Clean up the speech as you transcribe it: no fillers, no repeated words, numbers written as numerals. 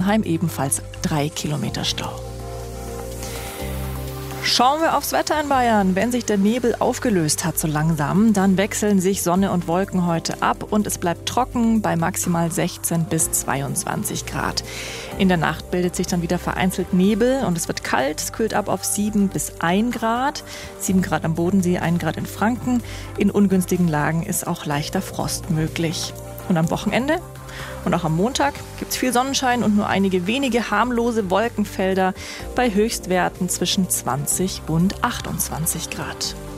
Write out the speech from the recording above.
Mannheim ebenfalls 3 Kilometer Stau. Schauen wir aufs Wetter in Bayern. Wenn sich der Nebel aufgelöst hat so langsam, dann wechseln sich Sonne und Wolken heute ab und es bleibt trocken bei maximal 16 bis 22 Grad. In der Nacht bildet sich dann wieder vereinzelt Nebel und es wird kalt. Es kühlt ab auf 7 bis 1 Grad. 7 Grad am Bodensee, 1 Grad in Franken. In ungünstigen Lagen ist auch leichter Frost möglich. Und am Wochenende und auch am Montag gibt es viel Sonnenschein und nur einige wenige harmlose Wolkenfelder bei Höchstwerten zwischen 20 und 28 Grad.